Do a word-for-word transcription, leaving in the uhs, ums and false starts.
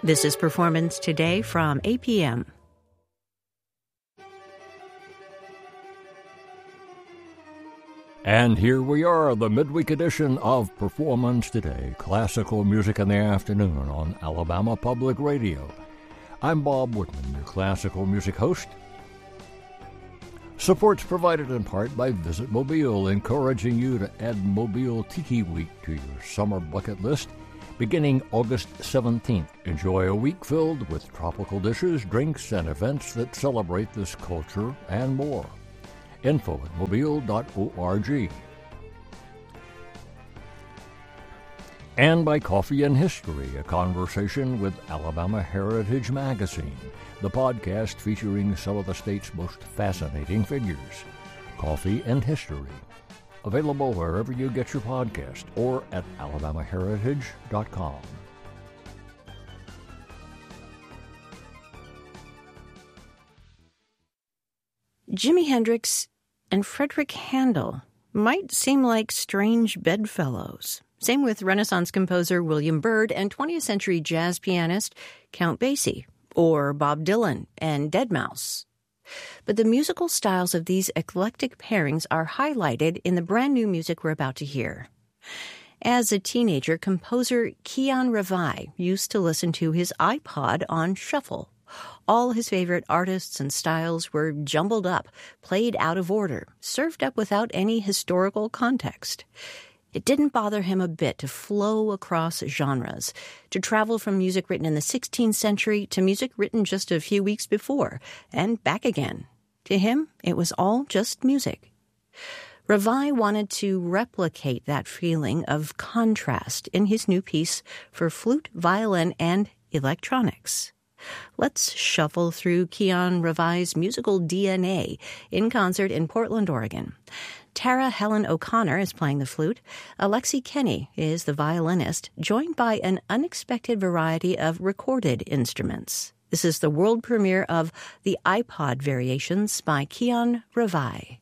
This is Performance Today from A P M. And here we are, the midweek edition of Performance Today, classical music in the afternoon on Alabama Public Radio. I'm Bob Whitman, your classical music host. Support's provided in part by Visit Mobile, encouraging you to add Mobile Tiki Week to your summer bucket list. Beginning August seventeenth, enjoy a week filled with tropical dishes, drinks, and events that celebrate this culture and more. Info at mobile dot org. And by Coffee and History, a conversation with Alabama Heritage Magazine, the podcast featuring some of the state's most fascinating figures. Coffee and History. Available wherever you get your podcast or at alabama heritage dot com. Jimi Hendrix and Frederick Handel might seem like strange bedfellows. Same with Renaissance composer William Byrd and twentieth century jazz pianist Count Basie, or Bob Dylan and deadmau five. But the musical styles of these eclectic pairings are highlighted in the brand new music we're about to hear. As a teenager, composer Kian Revi used to listen to his iPod on shuffle. All his favorite artists and styles were jumbled up, played out of order, served up without any historical context. It didn't bother him a bit to flow across genres, to travel from music written in the sixteenth century to music written just a few weeks before, and back again. To him, it was all just music. Revi wanted to replicate that feeling of contrast in his new piece for flute, violin, and electronics. Let's shuffle through Kian Revi's musical D N A in concert in Portland, Oregon. Tara Helen O'Connor is playing the flute. Alexi Kenny is the violinist, joined by an unexpected variety of recorded instruments. This is the world premiere of the iPod Variations by Kian Revi.